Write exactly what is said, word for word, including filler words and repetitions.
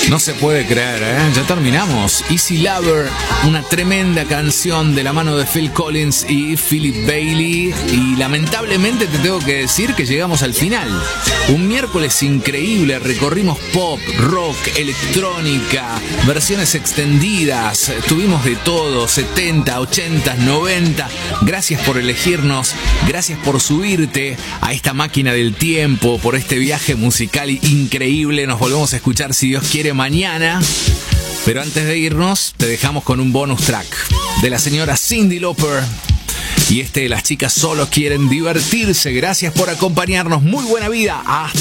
No se puede creer, ¿eh? Ya terminamos. Easy Lover, una tremenda canción de la mano de Phil Collins y Philip Bailey. Y lamentablemente te tengo que decir que llegamos al final. Un miércoles increíble, recorrimos pop, rock, electrónica, versiones extendidas. Tuvimos de todo, setenta, ochenta, noventa. Gracias por elegirnos, gracias por subirte a esta máquina del tiempo, por este viaje musical increíble. Nos volvemos a escuchar, si Dios quiere, mañana. Pero antes de irnos, te dejamos con un bonus track de la señora Cyndi Lauper. Y este de Las chicas solo quieren divertirse. Gracias por acompañarnos. Muy buena vida. Hasta